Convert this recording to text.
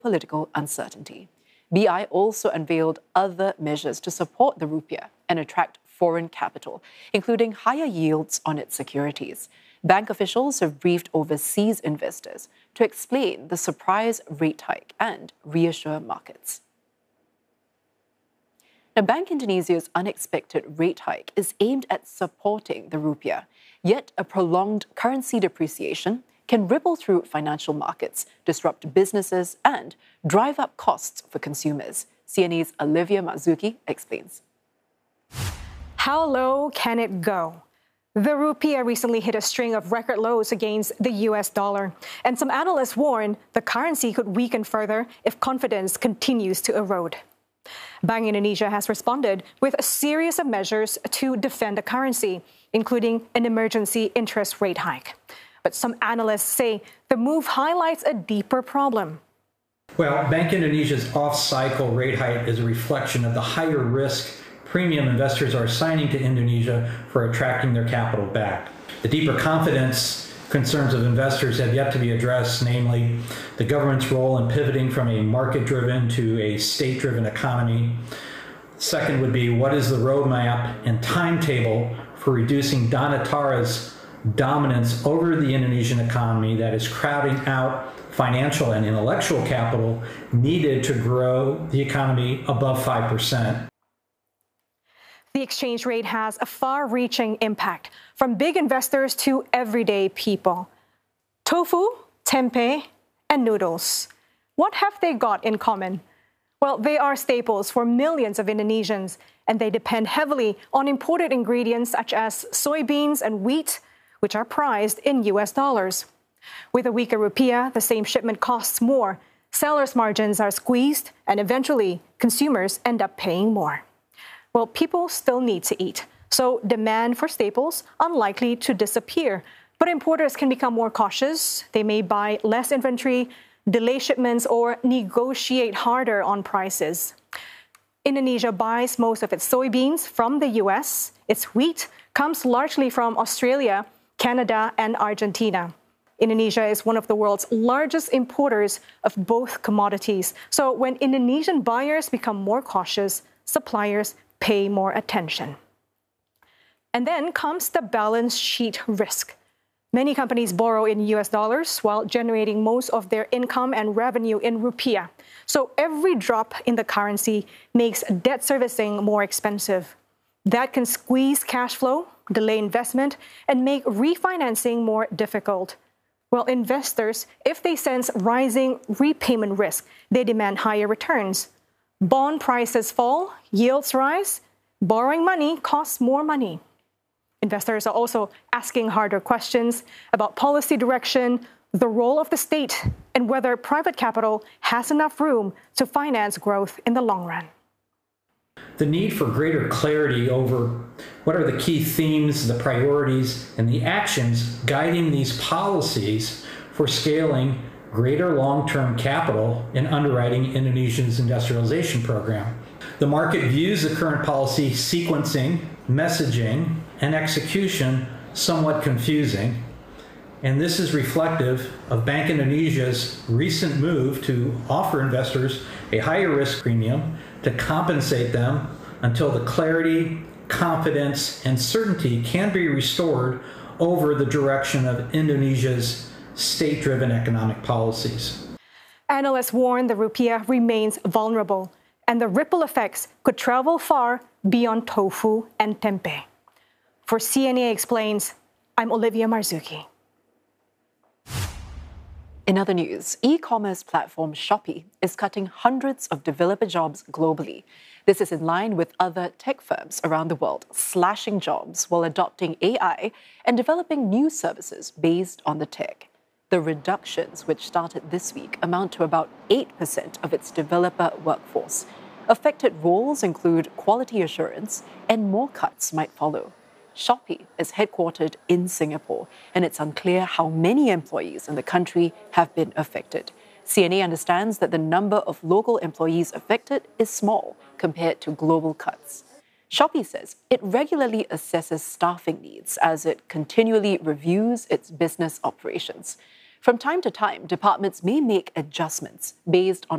political uncertainty. BI also unveiled other measures to support the rupiah and attract foreign capital, including higher yields on its securities. Bank officials have briefed overseas investors to explain the surprise rate hike and reassure markets. Now, Bank Indonesia's unexpected rate hike is aimed at supporting the rupiah, yet a prolonged currency depreciation can ripple through financial markets, disrupt businesses, and drive up costs for consumers. CNA's Olivia Marzuki explains. How low can it go? The rupiah recently hit a string of record lows against the US dollar, and some analysts warn the currency could weaken further if confidence continues to erode. Bank Indonesia has responded with a series of measures to defend the currency, including an emergency interest rate hike. But some analysts say the move highlights a deeper problem. Well, Bank Indonesia's off-cycle rate hike is a reflection of the higher risk premium investors are assigning to Indonesia for attracting their capital back. The deeper confidence concerns of investors have yet to be addressed, namely the government's role in pivoting from a market-driven to a state-driven economy. Second would be, what is the roadmap and timetable for reducing Donatara's dominance over the Indonesian economy that is crowding out financial and intellectual capital needed to grow the economy above 5%. The exchange rate has a far-reaching impact, from big investors to everyday people. Tofu, tempeh, and noodles. What have they got in common? Well, they are staples for millions of Indonesians, and they depend heavily on imported ingredients such as soybeans and wheat, which are prized in US dollars. With a weaker rupiah, the same shipment costs more. Sellers' margins are squeezed, and eventually, consumers end up paying more. Well, people still need to eat, so demand for staples unlikely to disappear. But importers can become more cautious. They may buy less inventory, delay shipments, or negotiate harder on prices. Indonesia buys most of its soybeans from the US. Its wheat comes largely from Australia, Canada, and Argentina. Indonesia is one of the world's largest importers of both commodities. So when Indonesian buyers become more cautious, suppliers pay more attention. And then comes the balance sheet risk. Many companies borrow in US dollars while generating most of their income and revenue in rupiah. So every drop in the currency makes debt servicing more expensive. That can squeeze cash flow, delay investment, and make refinancing more difficult. Well, investors, if they sense rising repayment risk, they demand higher returns. Bond prices fall, yields rise, borrowing money costs more money. Investors are also asking harder questions about policy direction, the role of the state, and whether private capital has enough room to finance growth in the long run. The need for greater clarity over what are the key themes, the priorities, and the actions guiding these policies for scaling greater long-term capital in underwriting Indonesia's industrialization program. The market views the current policy sequencing, messaging, and execution somewhat confusing, and this is reflective of Bank Indonesia's recent move to offer investors a higher risk premium to compensate them until the clarity, confidence, and certainty can be restored over the direction of Indonesia's state-driven economic policies. Analysts warn the rupiah remains vulnerable, and the ripple effects could travel far beyond tofu and tempeh. For CNA Explains, I'm Olivia Marzuki. In other news, e-commerce platform Shopee is cutting hundreds of developer jobs globally. This is in line with other tech firms around the world slashing jobs while adopting AI and developing new services based on the tech. The reductions, which started this week, amount to about 8% of its developer workforce. Affected roles include quality assurance, and more cuts might follow. Shopee is headquartered in Singapore, and it's unclear how many employees in the country have been affected. CNA understands that the number of local employees affected is small compared to global cuts. Shopee says it regularly assesses staffing needs as it continually reviews its business operations. From time to time, departments may make adjustments based on